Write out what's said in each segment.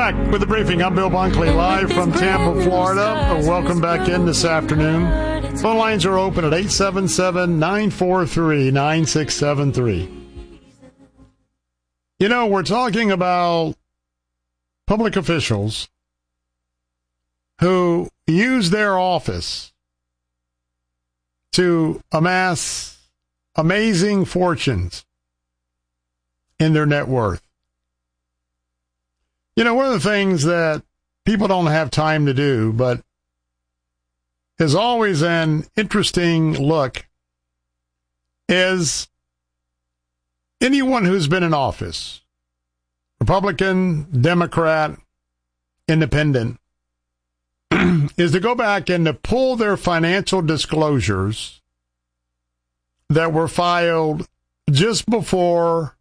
back with the briefing. I'm Bill Bunkley, live from Tampa, Florida. Welcome back in this afternoon. Phone lines are open at 877-943-9673. You know, we're talking about public officials who use their office to amass amazing fortunes in their net worth. You know, one of the things that people don't have time to do, but is always an interesting look, is anyone who's been in office, Republican, Democrat, Independent, is to go back and to pull their financial disclosures that were filed just before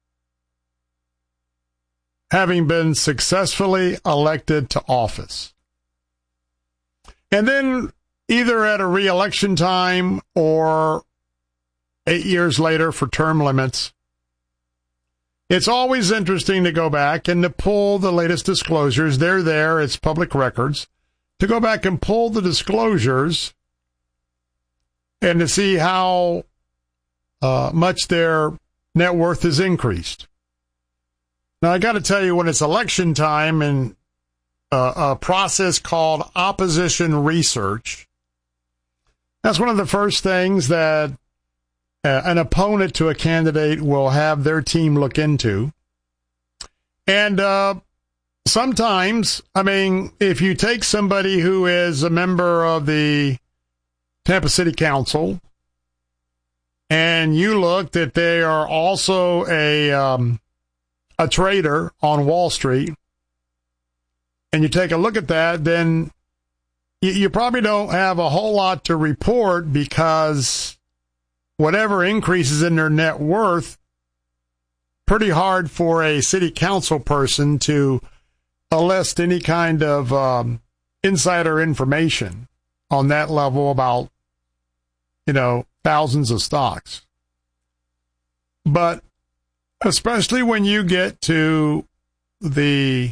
having been successfully elected to office. And then either at a re-election time or 8 years later for term limits, it's always interesting to go back and to pull the latest disclosures. They're there, it's public records, to go back and pull the disclosures and to see how much their net worth is increased. Now, I got to tell you, when it's election time and a process called opposition research, that's one of the first things that an opponent to a candidate will have their team look into. And sometimes, I mean, if you take somebody who is a member of the Tampa City Council and you look that they are also a trader on Wall Street, and you take a look at that, then you probably don't have a whole lot to report, because whatever increases in their net worth, pretty hard for a city council person to elicit any kind of insider information on that level about, you know, thousands of stocks. But especially when you get to the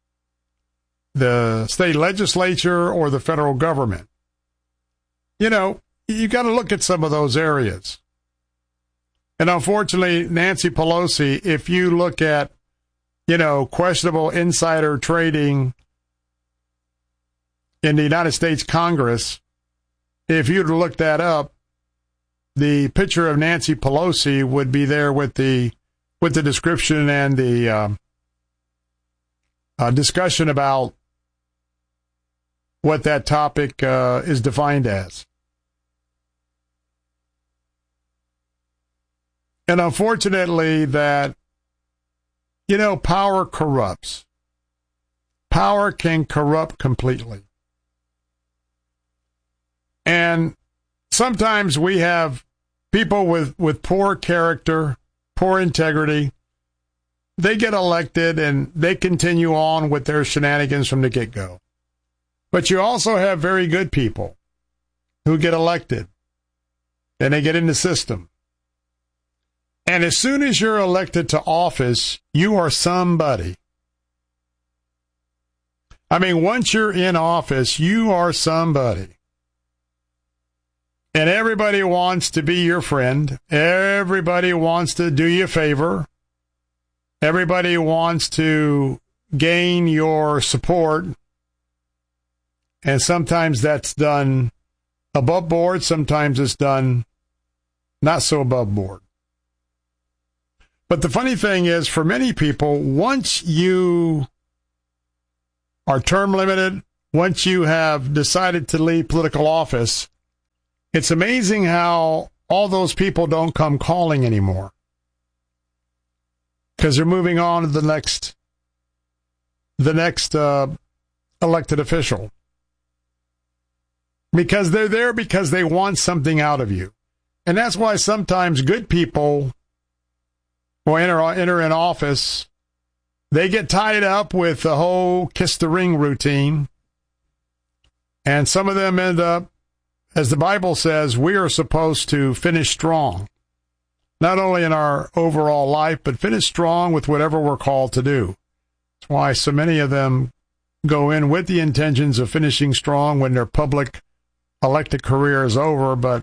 state legislature or the federal government, you know, you got to look at some of those areas. And unfortunately, Nancy Pelosi, if you look at, you know, questionable insider trading in the United States Congress, if you'd look that up, the picture of Nancy Pelosi would be there with the description and the discussion about what that topic is defined as. And unfortunately that, you know, power corrupts. Power can corrupt completely. And sometimes we have people with poor character, poor integrity. They get elected and they continue on with their shenanigans from the get-go. But you also have very good people who get elected and they get in the system. And as soon as you're elected to office, you are somebody. I mean, once you're in office, you are somebody. And everybody wants to be your friend. Everybody wants to do you a favor. Everybody wants to gain your support. And sometimes that's done above board. Sometimes it's done not so above board. But the funny thing is, for many people, once you are term limited, once you have decided to leave political office, it's amazing how all those people don't come calling anymore, because they're moving on to the next elected official, because they're there because they want something out of you. And that's why sometimes good people will enter in office, they get tied up with the whole kiss the ring routine, and some of them end up, as the Bible says, we are supposed to finish strong, not only in our overall life, but finish strong with whatever we're called to do. That's why so many of them go in with the intentions of finishing strong when their public elected career is over, but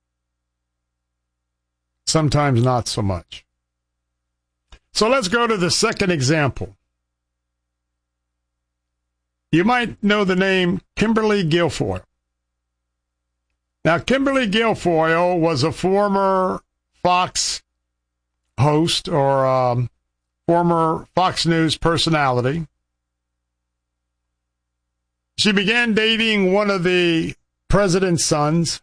sometimes not so much. So let's go to the second example. You might know the name Kimberly Guilfoyle. Now, Kimberly Guilfoyle was a former Fox host or former Fox News personality. She began dating one of the president's sons.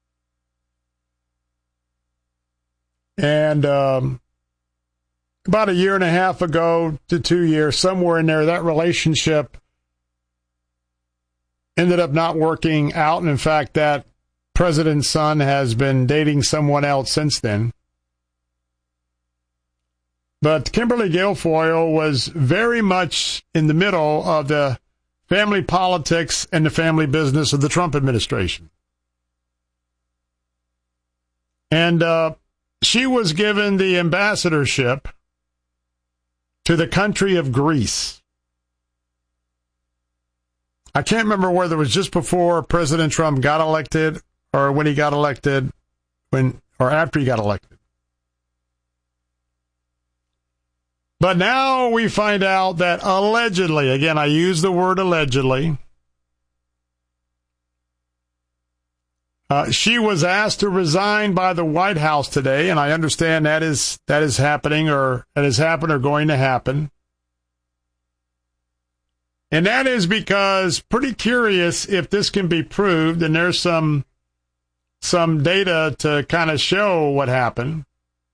And about a year and a half ago to 2 years, somewhere in there, that relationship ended up not working out. And in fact, that president's son has been dating someone else since then. But Kimberly Guilfoyle was very much in the middle of the family politics and the family business of the Trump administration. And she was given the ambassadorship to the country of Greece. I can't remember whether it was just before President Trump got elected or when he got elected, or after he got elected. But now we find out that allegedly, again, I use the word allegedly, she was asked to resign by the White House today, and I understand that is happening, or that has happened or going to happen. And that is because, pretty curious if this can be proved, and there's some data to kind of show what happened.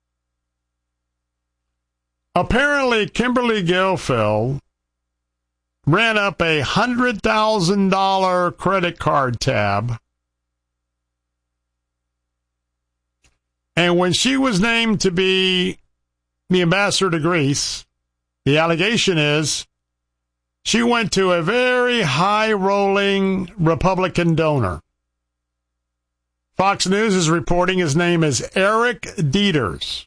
Apparently, Kimberly Guilfoyle ran up a $100,000 credit card tab. And when she was named to be the ambassador to Greece, the allegation is she went to a very high-rolling Republican donor. Fox News is reporting his name is Eric Dieters.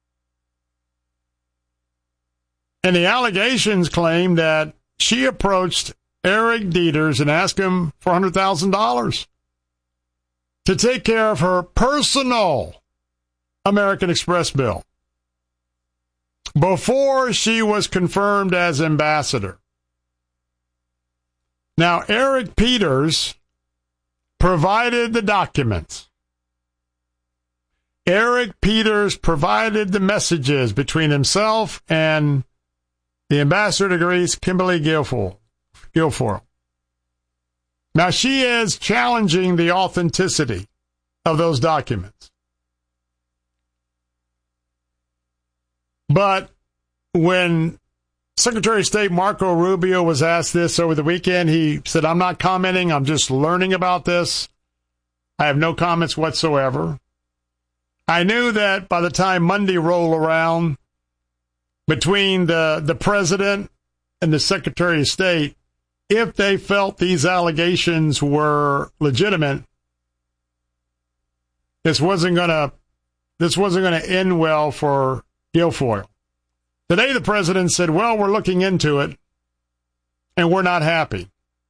And the allegations claim that she approached Eric Dieters and asked him for $100,000 to take care of her personal American Express bill before she was confirmed as ambassador. Now, Eric Peters provided the documents. Eric Peters provided the messages between himself and the ambassador to Greece, Kimberly Guilfoyle. Now, she is challenging the authenticity of those documents. But when Secretary of State Marco Rubio was asked this over the weekend, he said, I'm not commenting. I'm just learning about this. I have no comments whatsoever. I knew that by the time Monday rolled around, between the president and the Secretary of State, if they felt these allegations were legitimate, this wasn't going to end well for Guilfoyle. Today, the president said, well, we're looking into it, and we're not happy.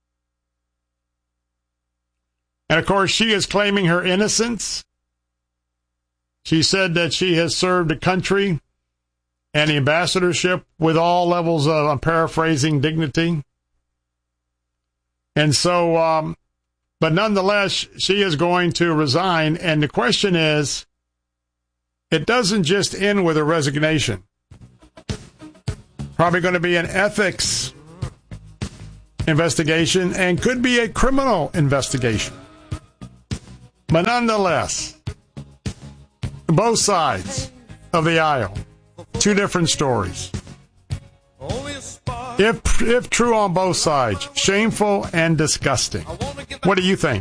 And, of course, she is claiming her innocence. She said that she has served the country and the ambassadorship with all levels of, I'm paraphrasing, dignity. And so, but nonetheless, she is going to resign. And the question is, it doesn't just end with a resignation. Probably going to be an ethics investigation and could be a criminal investigation. But nonetheless, both sides of the aisle, two different stories. If true on both sides, shameful and disgusting. What do you think?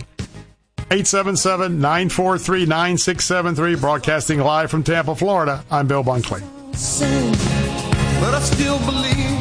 877-943-9673, broadcasting live from Tampa, Florida. I'm Bill Bunkley. But I still believe,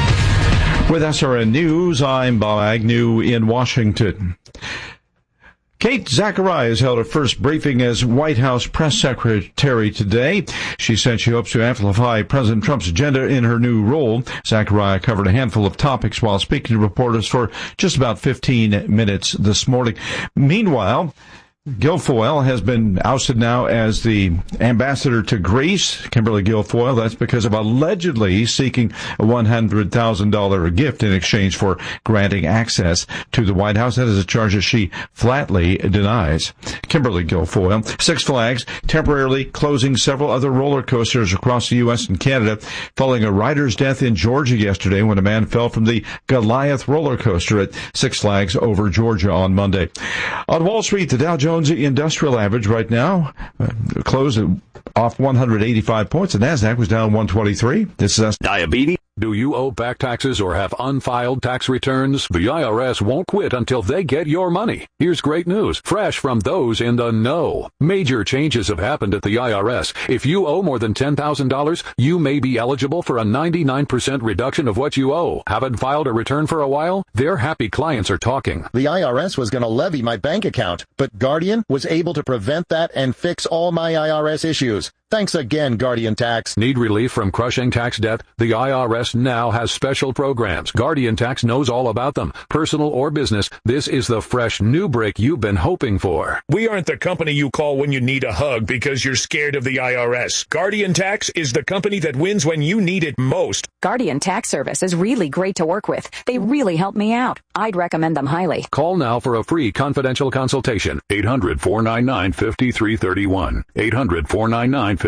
With SRN News, I'm Bob Agnew in Washington. Kate Zacharias held her first briefing as White House press secretary today. She said she hopes to amplify President Trump's agenda in her new role. Zacharias covered a handful of topics while speaking to reporters for just about 15 minutes this morning. Meanwhile, Guilfoyle has been ousted now as the ambassador to Greece. Kimberly Guilfoyle, that's because of allegedly seeking a $100,000 gift in exchange for granting access to the White House. That is a charge that she flatly denies. Kimberly Guilfoyle. Six Flags temporarily closing several other roller coasters across the U.S. and Canada following a rider's death in Georgia yesterday when a man fell from the Goliath roller coaster at Six Flags over Georgia on Monday. On Wall Street, the Dow Jones Industrial Average right now closed off 185 points. The NASDAQ was down 123. This is us. Diabetes? Do you owe back taxes or have unfiled tax returns? The IRS won't quit until they get your money. Here's great news, fresh from those in the know. Major changes have happened at the IRS. If you owe more than $10,000, you may be eligible for a 99% reduction of what you owe. Haven't filed a return for a while? Their happy clients are talking. The IRS was going to levy my bank account, but Guardian was able to prevent that and fix all my IRS issues. Thanks again, Guardian Tax. Need relief from crushing tax debt? The IRS now has special programs. Guardian Tax knows all about them. Personal or business, this is the fresh new break you've been hoping for. We aren't the company you call when you need a hug because you're scared of the IRS. Guardian Tax is the company that wins when you need it most. Guardian Tax Service is really great to work with. They really help me out. I'd recommend them highly. Call now for a free confidential consultation. 800-499-5331. 800-499-5331.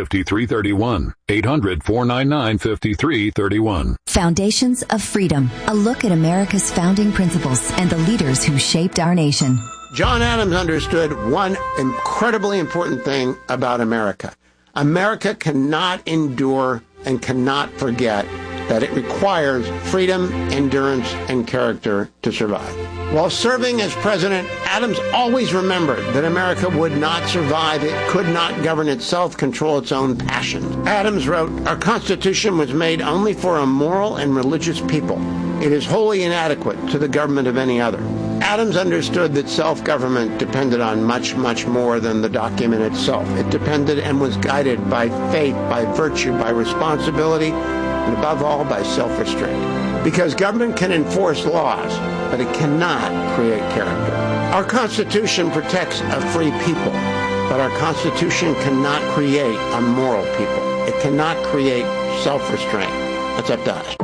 800-499-5331. Foundations of Freedom, a look at America's founding principles and the leaders who shaped our nation. John Adams understood one incredibly important thing about America. America cannot endure and cannot forget that it requires freedom, endurance, and character to survive. While serving as president, Adams always remembered that America would not survive. It could not govern itself, control its own passions. Adams wrote, "Our Constitution was made only for a moral and religious people. It is wholly inadequate to the government of any other." Adams understood that self-government depended on much, much more than the document itself. It depended and was guided by faith, by virtue, by responsibility, and above all, by self-restraint. Because government can enforce laws, but it cannot create character. Our Constitution protects a free people, but our Constitution cannot create a moral people. It cannot create self-restraint. That's up to us.